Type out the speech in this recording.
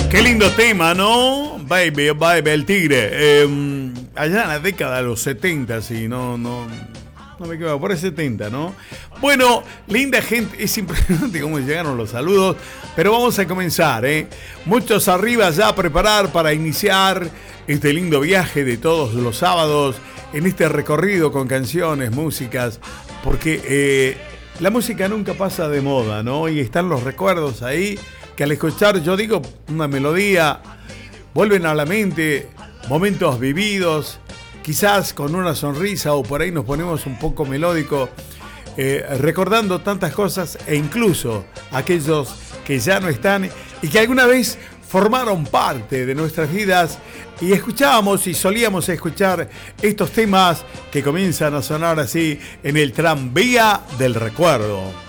Qué lindo tema, ¿no? Baby, baby, el tigre. Allá en la década de los 70, sí, no me equivoco, por el 70, ¿no? Bueno, linda gente, es impresionante cómo llegaron los saludos, pero vamos a comenzar, ¿eh? Muchos arriba ya a preparar para iniciar este lindo viaje de todos los sábados en este recorrido con canciones, músicas, porque la música nunca pasa de moda, ¿no? Y están los recuerdos ahí, que al escuchar, yo digo, una melodía, vuelven a la mente momentos vividos, quizás con una sonrisa o por ahí nos ponemos un poco melódico, recordando tantas cosas e incluso aquellos que ya no están y que alguna vez formaron parte de nuestras vidas y escuchábamos y solíamos escuchar estos temas que comienzan a sonar así en el tranvía del recuerdo.